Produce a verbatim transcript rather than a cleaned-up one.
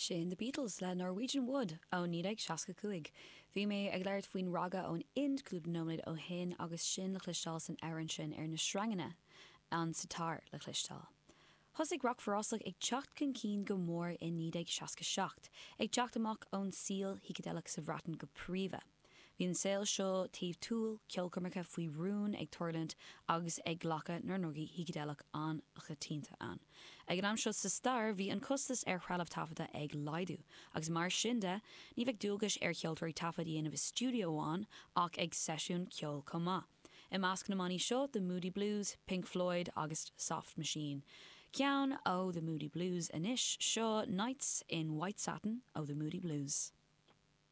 Sin the Beatles le Norwegian Wood ó níag seaca cuaig. Bhí mé ag leir faoin raga ón ind clúb nóid ó hin agus sin le chluistáil san airan sin ar na srangana an sitar le chluistáil. Thos ag rock forrásach ag teacht cin cín go mór in níag seaca seacht, ag teacht amach ón síl hicadéach sa bhratan go príomha. Bhí an saoil seo taobh túil ceolcurmacha faoi rún ag Torland agus ag ghlacha nar nógaí hicadéach an chatínta an. Ag an am seo sa star bhí an costas ar chralamh tafada ag laidú, agus mar sinnde ní bheith dúgas ar cheoltóirí tafadaí in a bheith studioáin ach ag seisiún ceol comá. I measc na maní seo the Moody Blues, Pink Floyd agus Soft Machine. Ceann ó the Moody Blues inis seo Nights in White Satin ó the Moody Blues.